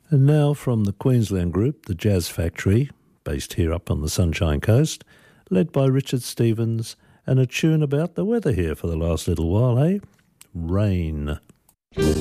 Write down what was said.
And now from the Queensland group, the Jazz Factory, based here up on the Sunshine Coast, led by Richard Stevens, and a tune about the weather here for the last little while, eh? Rain.